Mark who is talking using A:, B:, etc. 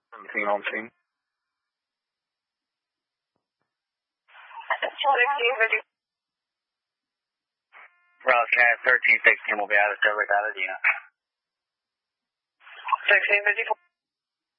A: 17 on scene.
B: 1650.
A: Roscat 1316 will be out of service out of Dina.
B: 1654.